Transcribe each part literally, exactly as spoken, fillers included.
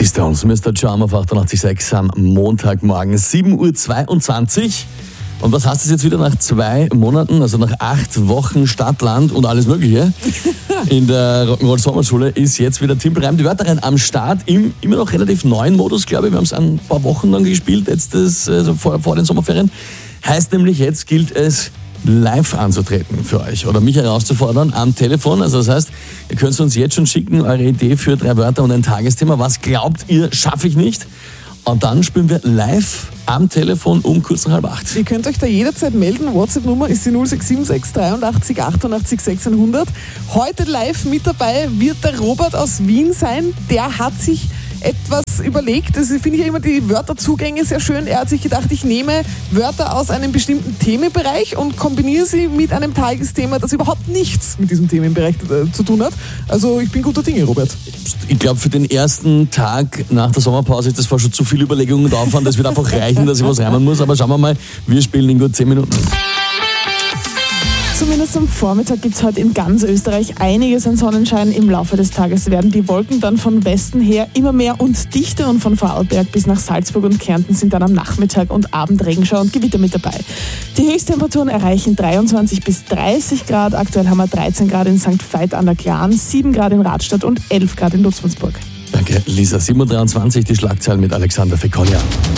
Die Stones, Mister Charm auf achtundachtzig Komma sechs am Montagmorgen, sieben Uhr zweiundzwanzig. Und was heißt das jetzt wieder nach zwei Monaten, also nach acht Wochen Stadt, Land und alles Mögliche in der Rock'n'Roll Sommerschule ist jetzt wieder Timpel Reim, die Wörterin am Start im immer noch relativ neuen Modus, glaube ich. Wir haben es ein paar Wochen lang gespielt, jetzt das, also vor, vor den Sommerferien. Heißt nämlich, jetzt gilt es, live anzutreten für euch oder mich herauszufordern am Telefon. Also das heißt, ihr könnt uns jetzt schon schicken, eure Idee für drei Wörter und ein Tagesthema. Was glaubt ihr, schaffe ich nicht? Und dann spielen wir live am Telefon um kurz nach halb acht. Ihr könnt euch da jederzeit melden. WhatsApp-Nummer ist die null sechs sieben sechs dreiundachtzig achtundachtzig sechzehnhundert. Heute live mit dabei wird der Robert aus Wien sein. Der hat sich etwas überlegt. Das finde ich ja immer die Wörterzugänge sehr schön. Er hat sich gedacht, ich nehme Wörter aus einem bestimmten Themenbereich und kombiniere sie mit einem Tagesthema, das überhaupt nichts mit diesem Themenbereich zu tun hat. Also ich bin guter Dinge, Robert. Ich glaube, für den ersten Tag nach der Sommerpause ist das fast schon zu viel Überlegung und Aufwand. Das wird einfach reichen, dass ich was reimen muss. Aber schauen wir mal, wir spielen in gut zehn Minuten. Zumindest am Vormittag gibt es heute in ganz Österreich einiges an Sonnenschein. Im Laufe des Tages werden die Wolken dann von Westen her immer mehr und dichter und von Vorarlberg bis nach Salzburg und Kärnten sind dann am Nachmittag und Abend Regenschauer und Gewitter mit dabei. Die Höchsttemperaturen erreichen dreiundzwanzig bis dreißig Grad. Aktuell haben wir dreizehn Grad in Sankt Veit an der Glan, sieben Grad in Radstadt und elf Grad in Lutzmannsburg. Danke, Lisa. sieben Uhr dreiundzwanzig, die Schlagzeilen mit Alexander Fekolia.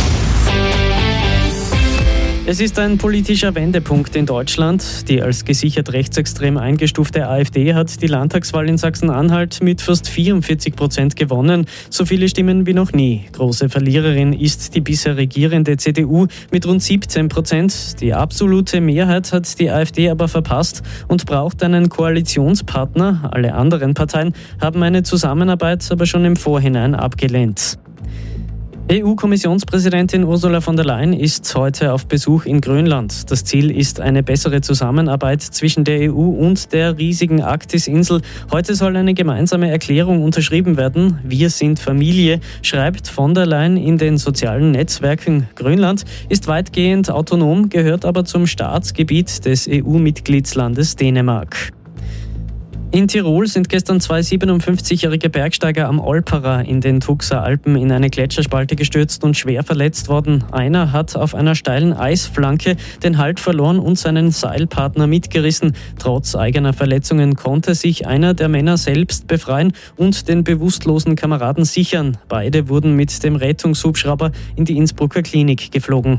Es ist ein politischer Wendepunkt in Deutschland. Die als gesichert rechtsextrem eingestufte AfD hat die Landtagswahl in Sachsen-Anhalt mit fast vierundvierzig Prozent gewonnen. So viele Stimmen wie noch nie. Große Verliererin ist die bisher regierende C D U mit rund siebzehn Prozent. Die absolute Mehrheit hat die AfD aber verpasst und braucht einen Koalitionspartner. Alle anderen Parteien haben eine Zusammenarbeit aber schon im Vorhinein abgelehnt. E U-Kommissionspräsidentin Ursula von der Leyen ist heute auf Besuch in Grönland. Das Ziel ist eine bessere Zusammenarbeit zwischen der E U und der riesigen Arktis-Insel. Heute soll eine gemeinsame Erklärung unterschrieben werden. Wir sind Familie, schreibt von der Leyen in den sozialen Netzwerken. Grönland ist weitgehend autonom, gehört aber zum Staatsgebiet des E U-Mitgliedslandes Dänemark. In Tirol sind gestern zwei siebenundfünfzigjährige Bergsteiger am Olpera in den Tuxer Alpen in eine Gletscherspalte gestürzt und schwer verletzt worden. Einer hat auf einer steilen Eisflanke den Halt verloren und seinen Seilpartner mitgerissen. Trotz eigener Verletzungen konnte sich einer der Männer selbst befreien und den bewusstlosen Kameraden sichern. Beide wurden mit dem Rettungshubschrauber in die Innsbrucker Klinik geflogen.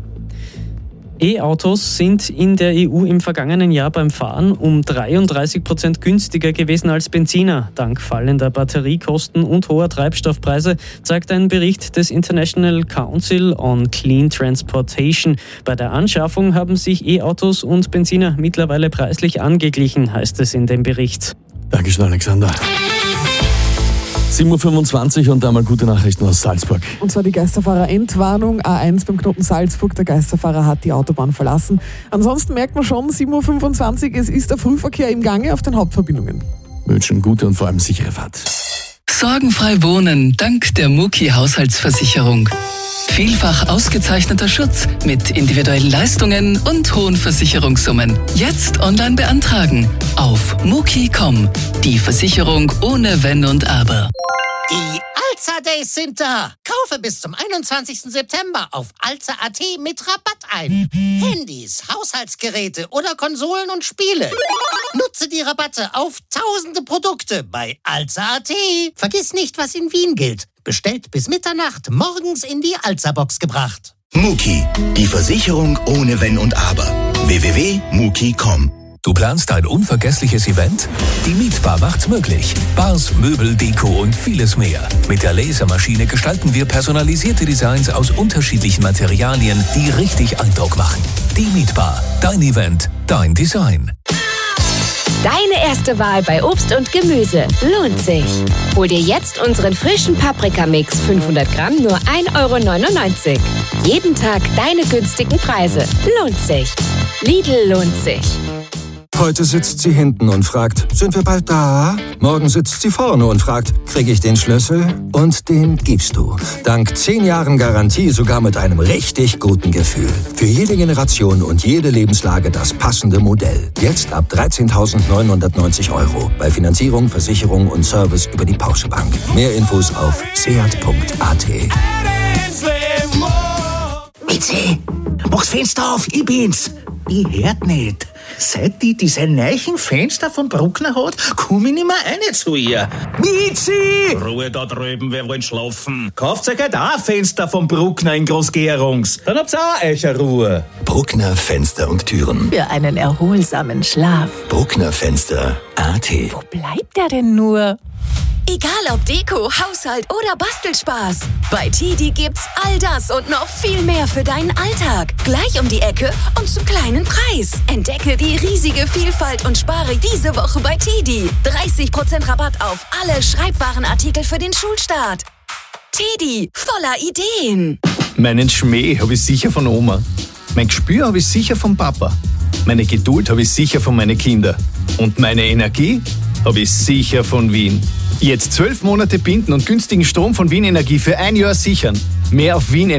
E-Autos sind in der E U im vergangenen Jahr beim Fahren um dreiunddreißig Prozent günstiger gewesen als Benziner. Dank fallender Batteriekosten und hoher Treibstoffpreise, zeigt ein Bericht des International Council on Clean Transportation. Bei der Anschaffung haben sich E-Autos und Benziner mittlerweile preislich angeglichen, heißt es in dem Bericht. Dankeschön, Alexander. sieben Uhr fünfundzwanzig und einmal gute Nachrichten aus Salzburg. Und zwar die Geisterfahrer-Endwarnung. A eins beim Knoten Salzburg. Der Geisterfahrer hat die Autobahn verlassen. Ansonsten merkt man schon, sieben Uhr fünfundzwanzig, es ist der Frühverkehr im Gange auf den Hauptverbindungen. Wir wünschen gute und vor allem sichere Fahrt. Sorgenfrei wohnen dank der Muki Haushaltsversicherung. Vielfach ausgezeichneter Schutz mit individuellen Leistungen und hohen Versicherungssummen. Jetzt online beantragen auf muki punkt com. Die Versicherung ohne Wenn und Aber. Die Alza Days sind da. Kaufe bis zum einundzwanzigsten September auf alza punkt at mit Rabatt ein. Handys, Haushaltsgeräte oder Konsolen und Spiele. Nutze die Rabatte auf tausende Produkte bei alza punkt at. Vergiss nicht, was in Wien gilt. Bestellt bis Mitternacht, morgens in die Alza-Box gebracht. Muki, die Versicherung ohne Wenn und Aber. w w w punkt muki punkt com. Du planst ein unvergessliches Event? Die Mietbar macht's möglich. Bars, Möbel, Deko und vieles mehr. Mit der Lasermaschine gestalten wir personalisierte Designs aus unterschiedlichen Materialien, die richtig Eindruck machen. Die Mietbar. Dein Event, dein Design. Deine erste Wahl bei Obst und Gemüse lohnt sich. Hol dir jetzt unseren frischen Paprikamix fünfhundert Gramm nur ein Euro neunundneunzig. Jeden Tag deine günstigen Preise. Lohnt sich. Lidl lohnt sich. Heute sitzt sie hinten und fragt, sind wir bald da? Morgen sitzt sie vorne und fragt, krieg ich den Schlüssel? Und den gibst du. Dank zehn Jahren Garantie sogar mit einem richtig guten Gefühl. Für jede Generation und jede Lebenslage das passende Modell. Jetzt ab dreizehntausendneunhundertneunzig Euro. Bei Finanzierung, Versicherung und Service über die Porsche Bank. Mehr Infos auf seat punkt a t. Bitte, mach's Fenster auf, ich bin's. Ich hört nicht. Seit die diese neuen Fenster vom Bruckner hat, komm ich nicht mehr rein zu ihr. Mizi! Ruhe da drüben, wir wollen schlafen. Kauft euch halt auch ein Fenster vom Bruckner in Groß-Gerungs. Dann habt's auch euch eine Ruhe. Bruckner Fenster und Türen. Für einen erholsamen Schlaf. Bruckner Fenster A T. Wo bleibt er denn nur? Egal ob Deko, Haushalt oder Bastelspaß. Bei Tidi gibt's all das und noch viel mehr für deinen Alltag. Gleich um die Ecke und zum kleinen Preis. Entdecke die riesige Vielfalt und spare diese Woche bei Tidi. dreißig Prozent Rabatt auf alle Schreibwarenartikel für den Schulstart. Tidi, voller Ideen. Meinen Schmäh habe ich sicher von Oma. Mein Gespür habe ich sicher vom Papa. Meine Geduld habe ich sicher von meinen Kindern. Und meine Energie habe ich sicher von Wien. Jetzt zwölf Monate binden und günstigen Strom von Wien Energie für ein Jahr sichern. Mehr auf Wien